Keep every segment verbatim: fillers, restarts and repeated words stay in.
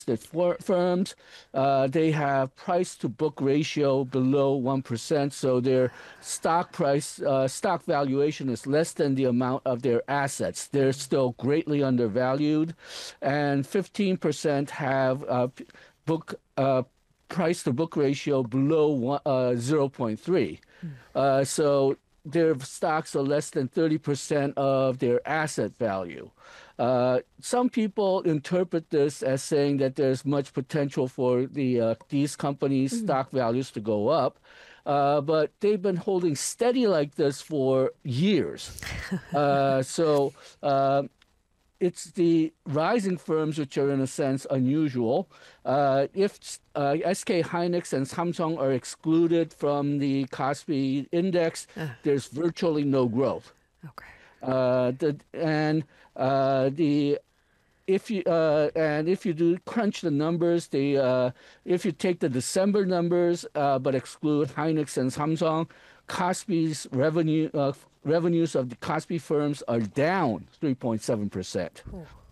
for firms, uh, they have price to book ratio below one percent, so their stock price, uh, stock valuation is less than the amount of their assets. They're still greatly undervalued, and fifteen percent have uh, book uh, price to book ratio below one, uh, zero point three. Uh, so their stocks are less than thirty percent of their asset value. Uh, some people interpret this as saying that there's much potential for the uh, these companies' mm-hmm. stock values to go up, uh, but they've been holding steady like this for years. uh, so uh, it's the rising firms which are, in a sense, unusual. Uh, if uh, S K Hynix and Samsung are excluded from the Kospi index, uh. there's virtually no growth. Okay. Uh, the, and uh, the if you uh, and if you do crunch the numbers, the uh, if you take the December numbers uh, but exclude Hynix and Samsung, Kospi's revenue uh, revenues of the Kospi firms are down three point seven percent.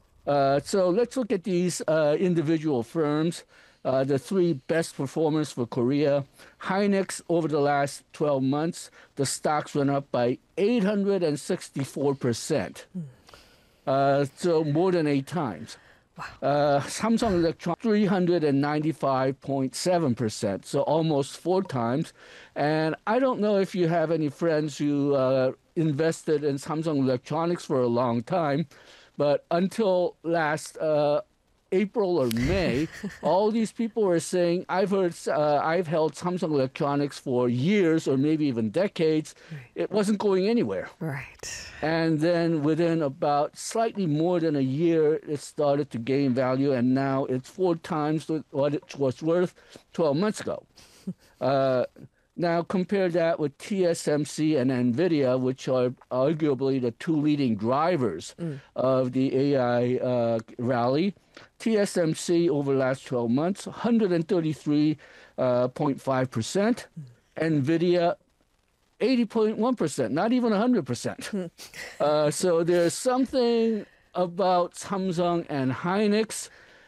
Uh, so let's look at these uh, individual firms. Uh, the three best performers for Korea. Hynix, over the last twelve months, the stocks went up by eight hundred sixty-four percent. Mm. Uh, so more than eight times. Wow. Uh, Samsung Electronics, three hundred ninety-five point seven percent, so almost four times. And I don't know if you have any friends who uh, invested in Samsung Electronics for a long time, but until last uh, April or May, all these people were saying, I've heard, uh, I've held Samsung Electronics for years or maybe even decades. Right. It wasn't going anywhere. Right. And then within about slightly more than a year, it started to gain value, and now it's four times what it was worth twelve months ago. uh, Now, compare that with T S M C and NVIDIA, which are arguably the two leading drivers mm. of the A I uh, rally. T S M C over the last twelve months, one hundred thirty-three point five percent. Mm. NVIDIA, eighty point one percent, not even one hundred percent. uh, so there's something about Samsung and Hynix.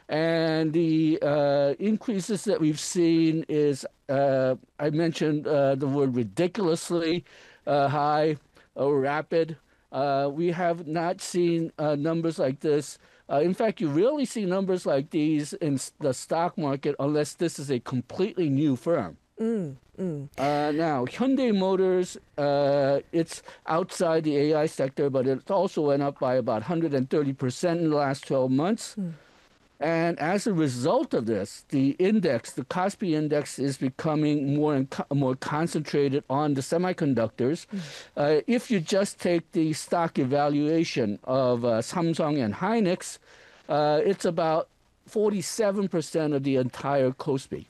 And the uh, increases that we've seen is, uh, I mentioned uh, the word ridiculously uh, high or rapid. Uh, we have not seen uh, numbers like this. Uh, in fact, you rarely see numbers like these in the stock market unless this is a completely new firm. Mm, mm. Uh, now, Hyundai Motors, uh, it's outside the A I sector, but it also went up by about one hundred thirty percent in the last twelve months. Mm. And as a result of this, the index, the Kospi index, is becoming more and co- more concentrated on the semiconductors. Mm. Uh, if you just take the stock evaluation of uh, Samsung and Hynix, uh, it's about forty-seven percent of the entire Kospi.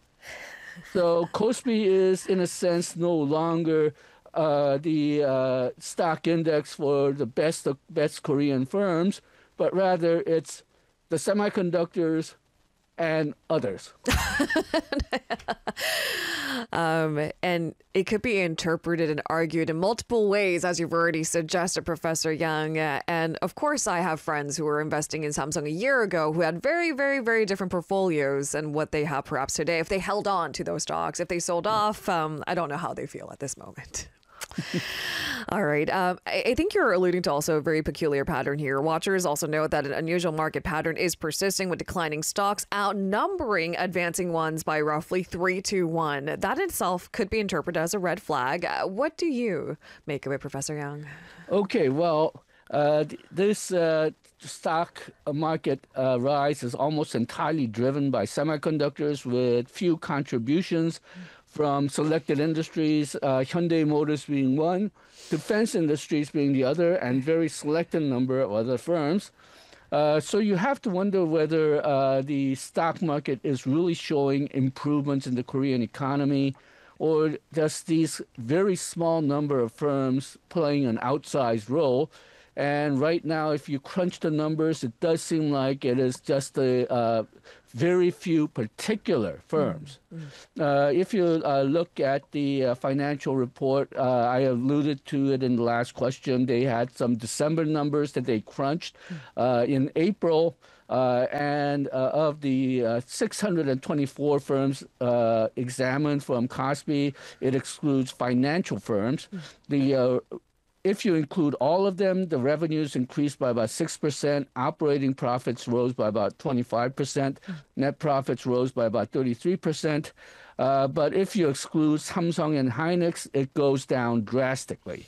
So Kospi is, in a sense, no longer uh, the uh, stock index for the best of best Korean firms, but rather it's the semiconductors and others. um, and it could be interpreted and argued in multiple ways, as you've already suggested, Professor Yang. Uh, and of course, I have friends who were investing in Samsung a year ago who had very, very, very different portfolios than what they have perhaps today. If they held on to those stocks, if they sold off, um, I don't know how they feel at this moment. All right. Um, I, I think you're alluding to also a very peculiar pattern here. Watchers also note that an unusual market pattern is persisting, with declining stocks outnumbering advancing ones by roughly three to one. That itself could be interpreted as a red flag. Uh, what do you make of it, Professor Yang? Okay, well, uh, th- this uh, stock market uh, rise is almost entirely driven by semiconductors, with few contributions from selected industries, uh, Hyundai Motors being one, defense industries being the other, and very selected number of other firms. Uh, so you have to wonder whether uh, the stock market is really showing improvements in the Korean economy, or just these very small number of firms playing an outsized role. And right now, if you crunch the numbers, it does seem like it is just a uh, very few particular firms. Mm-hmm. Uh, if you uh, look at the uh, financial report, uh, I alluded to it in the last question. They had some December numbers that they crunched. Mm-hmm. Uh, in April, Uh, and uh, of the uh, six hundred twenty-four firms uh, examined from Kospi, it excludes financial firms. The uh, If you include all of them, the revenues increased by about six percent, operating profits rose by about twenty-five percent, net profits rose by about thirty-three percent. Uh, but if you exclude Samsung and Hynix, it goes down drastically.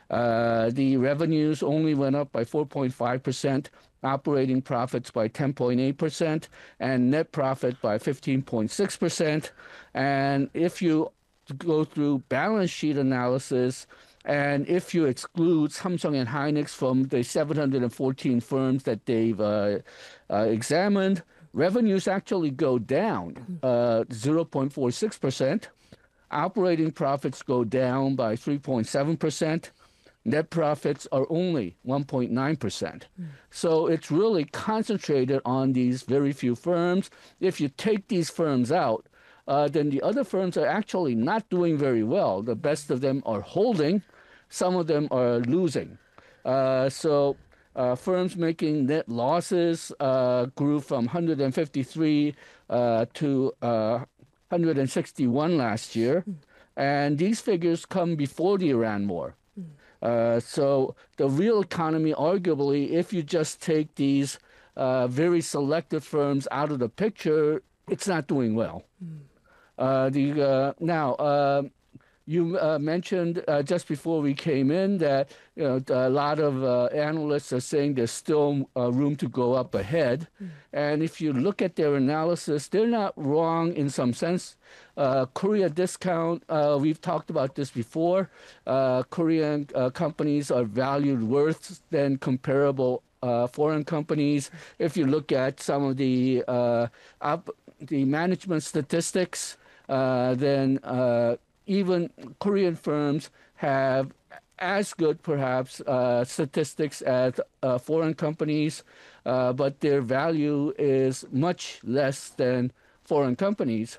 Uh, the revenues only went up by four point five percent, operating profits by ten point eight percent, and net profit by fifteen point six percent. And if you go through balance sheet analysis, and if you exclude Samsung and Hynix from the seven hundred fourteen firms that they've uh, uh, examined, revenues actually go down uh, zero point four six percent. Operating profits go down by three point seven percent. Net profits are only one point nine percent. Mm. So it's really concentrated on these very few firms. If you take these firms out, uh, then the other firms are actually not doing very well. The best of them are holding. Some of them are losing. Uh, so uh, firms making net losses uh, grew from one hundred fifty-three uh, to uh, one hundred sixty-one last year. Mm. And these figures come before the Iran war. Mm. Uh, so the real economy, arguably, if you just take these uh, very selected firms out of the picture, it's not doing well. Mm. Uh, the uh, now uh, you uh, mentioned uh, just before we came in that you know a lot of uh, analysts are saying there's still uh, room to go up ahead, mm. and if you look at their analysis, they're not wrong in some sense. Uh, Korea discount, uh, we've talked about this before. Uh, Korean uh, companies are valued worse than comparable uh, foreign companies. If you look at some of the uh, up, the management statistics, uh, then uh, even Korean firms have as good, perhaps, uh, statistics as uh, foreign companies, uh, but their value is much less than foreign companies.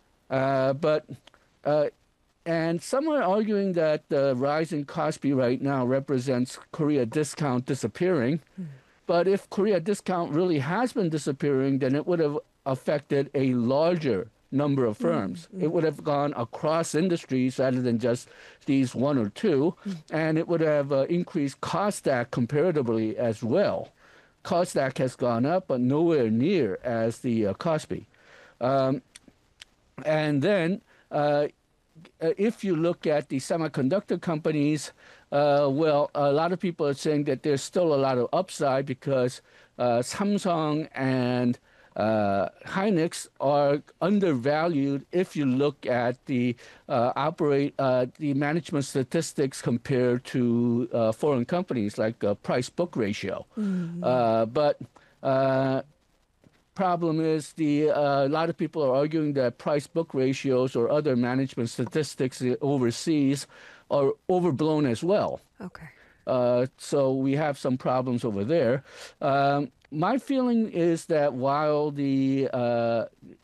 Uh, but uh, and some are arguing that the rise in Kospi right now represents Korea discount disappearing. Mm. But if Korea discount really has been disappearing, then it would have affected a larger number of firms. Mm. It would have gone across industries rather than just these one or two, mm. and it would have uh, increased Kosdaq comparatively as well. Kosdaq has gone up, but nowhere near as the uh, Kospi. Um, And then uh, if you look at the semiconductor companies, uh, well, a lot of people are saying that there's still a lot of upside because uh, Samsung and uh, Hynix are undervalued if you look at the uh, operate uh, the management statistics compared to uh, foreign companies, like uh, price-book ratio. Mm-hmm. Uh, but uh, problem is the uh, a lot of people are arguing that price book ratios or other management statistics overseas are overblown as well. Okay. Uh, so we have some problems over there. Um, my feeling is that while the uh,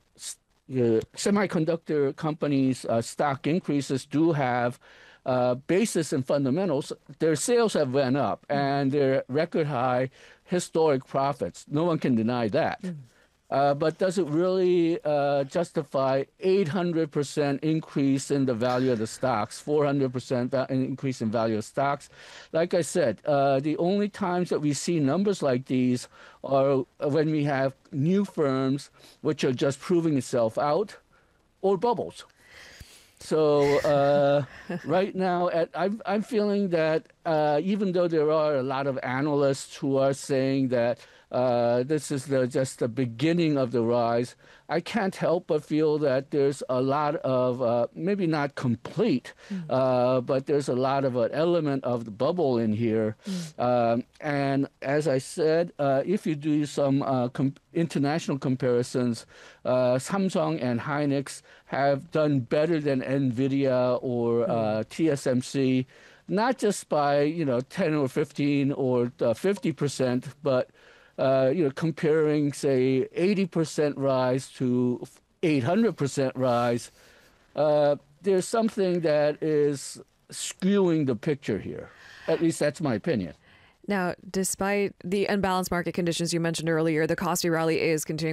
uh, semiconductor companies' uh, stock increases do have uh, basis in fundamentals, their sales have went up and they're record high historic profits. No one can deny that. Mm. Uh, but does it really uh, justify eight hundred percent increase in the value of the stocks, four hundred percent increase in value of stocks? Like I said, uh, the only times that we see numbers like these are when we have new firms which are just proving itself out, or bubbles. So uh, right now, at, I'm, I'm feeling that uh, even though there are a lot of analysts who are saying that Uh, this is the, just the beginning of the rise, I can't help but feel that there's a lot of, uh, maybe not complete, mm. uh, but there's a lot of an element of the bubble in here. Mm. Um, and as I said, uh, if you do some uh, com- international comparisons, uh, Samsung and Hynix have done better than NVIDIA or uh, T S M C, not just by, you know, ten or fifteen or uh, fifty percent, but Uh, you know, comparing, say, eighty percent rise to eight hundred percent rise, uh, there's something that is skewing the picture here. At least that's my opinion. Now, despite the unbalanced market conditions you mentioned earlier, the Kospi rally is continuing